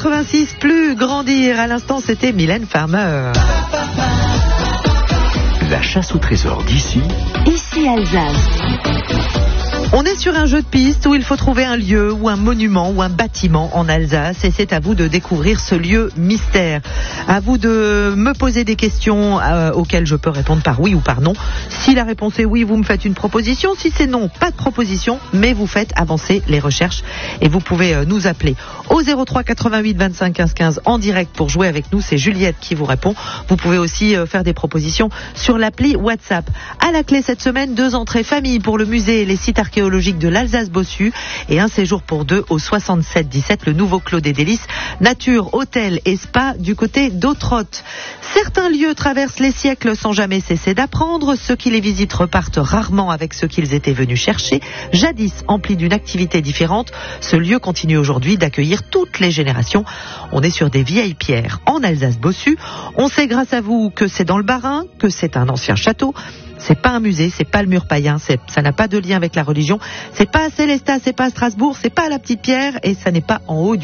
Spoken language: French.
86, plus grandir. À l'instant, c'était Mylène Farmer. La chasse au trésor d'ici. Ici Alsace. On est sur un jeu de piste où il faut trouver un lieu ou un monument ou un bâtiment en Alsace et c'est à vous de découvrir ce lieu mystère. À vous de me poser des questions auxquelles je peux répondre par oui ou par non. Si la réponse est oui, vous me faites une proposition. Si c'est non, pas de proposition, mais vous faites avancer les recherches et vous pouvez nous appeler au 03 88 25 15 15 en direct pour jouer avec nous. C'est Juliette qui vous répond. Vous pouvez aussi faire des propositions sur l'appli WhatsApp. À la clé cette semaine, 2 entrées famille pour le musée et les sites archéologiques de l'Alsace-Bossu et un séjour pour 2 au 67-17, le nouveau Clos des Délices, nature, hôtel et spa du côté d'Autrotte. Certains lieux traversent les siècles sans jamais cesser d'apprendre. Ceux qui les visitent repartent rarement avec ce qu'ils étaient venus chercher. Jadis empli d'une activité différente, ce lieu continue aujourd'hui d'accueillir toutes les générations. On est sur des vieilles pierres en Alsace-Bossu. On sait grâce à vous que c'est dans le Bas-Rhin, que c'est un ancien château. C'est pas un musée, c'est pas le mur païen, ça n'a pas de lien avec la religion. C'est pas à Célestat, c'est pas à Strasbourg, c'est pas à la Petite Pierre et ça n'est pas en haut du